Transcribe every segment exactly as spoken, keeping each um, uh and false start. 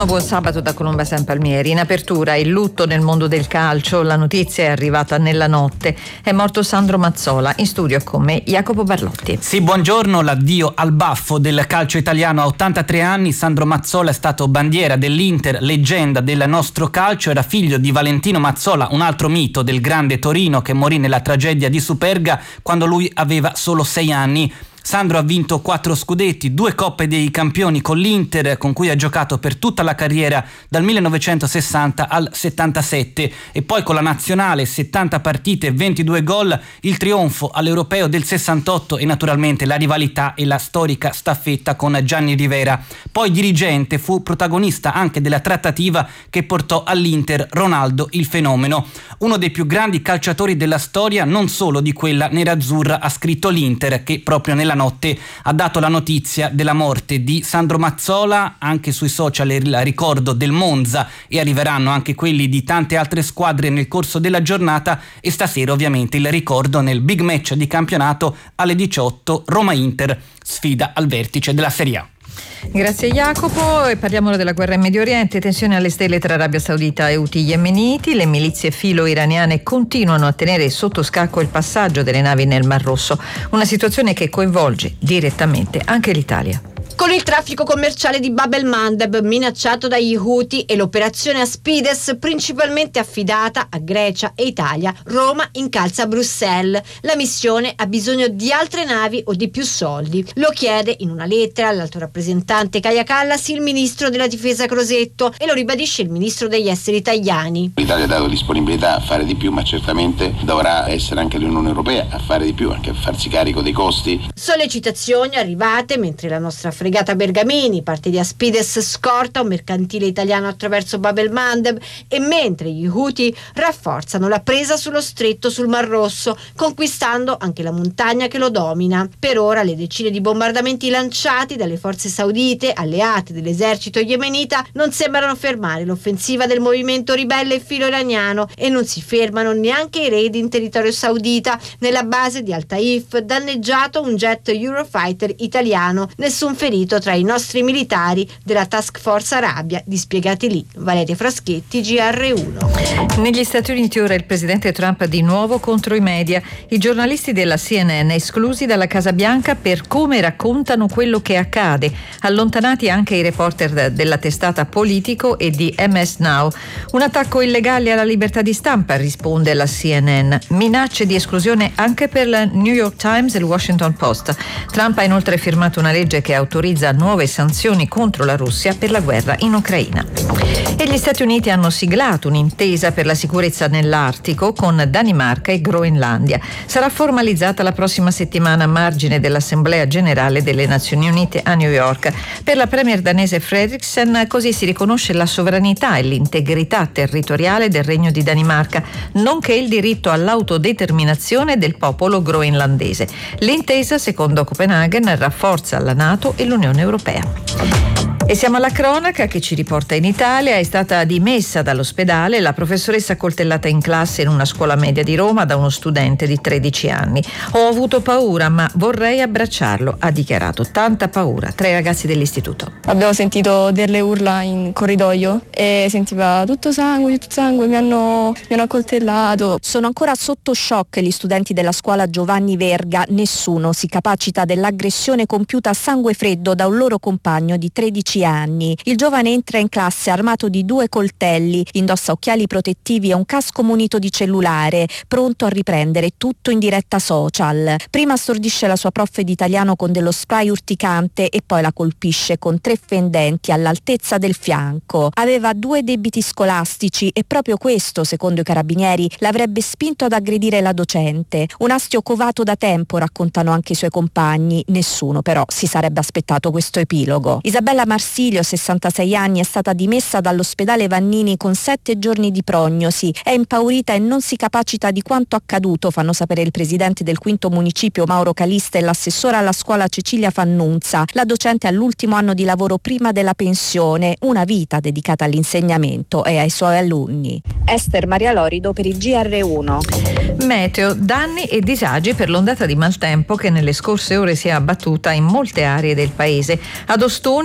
Buon sabato da Colomba San Palmieri. In apertura il lutto nel mondo del calcio, la notizia è arrivata nella notte. È morto Sandro Mazzola. In studio con me Jacopo Barlotti. Sì, buongiorno. L'addio al baffo del calcio italiano. A ottantatré anni Sandro Mazzola è stato bandiera dell'Inter, leggenda del nostro calcio. Era figlio di Valentino Mazzola, un altro mito del grande Torino che morì nella tragedia di Superga quando lui aveva solo sei anni. Sandro ha vinto quattro scudetti, due Coppe dei Campioni con l'Inter, con cui ha giocato per tutta la carriera dal millenovecentosessanta al settantasette, e poi con la nazionale settanta partite e ventidue gol, il trionfo all'Europeo del sessantotto e naturalmente la rivalità e la storica staffetta con Gianni Rivera. Poi dirigente, fu protagonista anche della trattativa che portò all'Inter Ronaldo il fenomeno. Uno dei più grandi calciatori della storia, non solo di quella nerazzurra, ha scritto l'Inter, che proprio nella notte ha dato la notizia della morte di Sandro Mazzola. Anche sui social il ricordo del Monza, e arriveranno anche quelli di tante altre squadre nel corso della giornata, e stasera ovviamente il ricordo nel big match di campionato alle diciotto, Roma-Inter, sfida al vertice della Serie A. Grazie Jacopo. E parliamo ora della guerra in Medio Oriente. Tensione alle stelle tra Arabia Saudita e Houthi yemeniti. Le milizie filo-iraniane continuano a tenere sotto scacco il passaggio delle navi nel Mar Rosso, una situazione che coinvolge direttamente anche l'Italia. Con il traffico commerciale di Bab el-Mandeb minacciato dagli Houthi e l'operazione Aspides principalmente affidata a Grecia e Italia, Roma incalza Bruxelles. La missione ha bisogno di altre navi o di più soldi. Lo chiede in una lettera all'alto rappresentante Kaja Kallas il ministro della difesa Crosetto, e lo ribadisce il ministro degli esteri Tajani. L'Italia ha dato disponibilità a fare di più, ma certamente dovrà essere anche l'Unione Europea a fare di più, anche a farsi carico dei costi. Sollecitazioni arrivate mentre la nostra fregata Bergamini parte di Aspides scorta un mercantile italiano attraverso Bab el-Mandeb, e mentre gli Houthi rafforzano la presa sullo stretto sul Mar Rosso, conquistando anche la montagna che lo domina. Per ora le decine di bombardamenti lanciati dalle forze saudite, alleate dell'esercito yemenita, non sembrano fermare l'offensiva del movimento ribelle filo-iraniano, e non si fermano neanche i raid in territorio saudita. Nella base di Al Taif danneggiato un jet Eurofighter italiano, nessun ferito tra i nostri militari della Task Force Arabia dispiegati lì. Valeria Fraschetti, G R uno. Negli Stati Uniti ora il presidente Trump di nuovo contro i media. I giornalisti della C N N esclusi dalla Casa Bianca per come raccontano quello che accade. Allontanati anche i reporter della testata Politico e di M S Now. Un attacco illegale alla libertà di stampa, risponde la C N N. Minacce di esclusione anche per la New York Times e il Washington Post. Trump ha inoltre firmato una legge che autorizza nuove sanzioni contro la Russia per la guerra in Ucraina. E gli Stati Uniti hanno siglato un'intesa per la sicurezza nell'Artico con Danimarca e Groenlandia. Sarà formalizzata la prossima settimana a margine dell'Assemblea Generale delle Nazioni Unite a New York. Per la premier danese Frederiksen così si riconosce la sovranità e l'integrità territoriale del Regno di Danimarca, nonché il diritto all'autodeterminazione del popolo groenlandese. L'intesa, secondo Copenaghen, rafforza la NATO e l'Unione Europea. E siamo alla cronaca che ci riporta in Italia. È stata dimessa dall'ospedale la professoressa coltellata in classe in una scuola media di Roma da uno studente di tredici anni. Ho avuto paura, ma vorrei abbracciarlo, ha dichiarato. Tanta paura. Tre ragazzi dell'istituto. Abbiamo sentito delle urla in corridoio e sentiva tutto sangue, tutto sangue, mi hanno, mi hanno accoltellato. Sono ancora sotto shock gli studenti della scuola Giovanni Verga. Nessuno si capacita dell'aggressione compiuta a sangue freddo da un loro compagno di tredici anni. Il giovane entra in classe armato di due coltelli, indossa occhiali protettivi e un casco munito di cellulare, pronto a riprendere tutto in diretta social. Prima stordisce la sua prof di italiano con dello spray urticante e poi la colpisce con tre fendenti all'altezza del fianco. Aveva due debiti scolastici e proprio questo, secondo i carabinieri, l'avrebbe spinto ad aggredire la docente. Un astio covato da tempo, raccontano anche i suoi compagni. Nessuno però si sarebbe aspettato questo epilogo. Isabella Marsilio, sessantasei anni, è stata dimessa dall'ospedale Vannini con sette giorni di prognosi. È impaurita e non si capacita di quanto accaduto, fanno sapere il presidente del quinto municipio Mauro Calista e l'assessora alla scuola Cecilia Fannunza. La docente all'ultimo anno di lavoro prima della pensione, una vita dedicata all'insegnamento e ai suoi alunni. Ester Maria Lorido per il G R uno. Meteo, danni e disagi per l'ondata di maltempo che nelle scorse ore si è abbattuta in molte aree del paese. Ad Ostuni, in provincia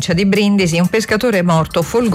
provincia di Brindisi, un pescatore è morto folgorante